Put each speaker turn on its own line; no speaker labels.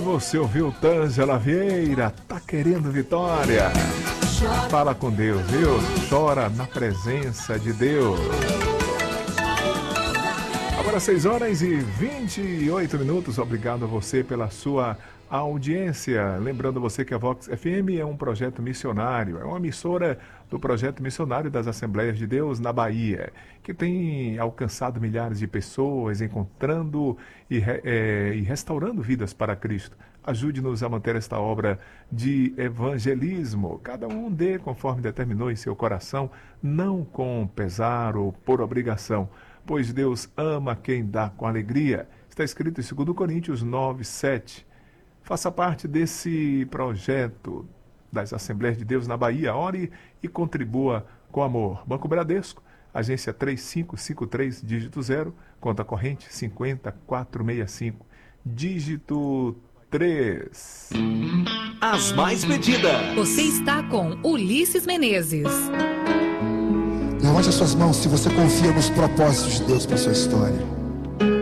você ouviu Tângela Vieira, tá querendo vitória? Fala com Deus, viu? Chora na presença de Deus. Agora 6h28. Obrigado a você pela sua audiência. Lembrando você que a Vox FM é um projeto missionário, é uma emissora do projeto missionário das Assembleias de Deus na Bahia, que tem alcançado milhares de pessoas, encontrando e restaurando vidas para Cristo. Ajude-nos a manter esta obra de evangelismo. Cada um dê conforme determinou em seu coração, não com pesar ou por obrigação, pois Deus ama quem dá com alegria. Está escrito em 2 Coríntios 9:7. Faça parte desse projeto das Assembleias de Deus na Bahia. Ore e contribua com amor. Banco Bradesco, agência 3553, dígito 0, conta corrente 50465, dígito 3.
As mais pedidas.
Você está com Ulisses Menezes.
Levante as suas mãos se você confia nos propósitos de Deus para a sua história.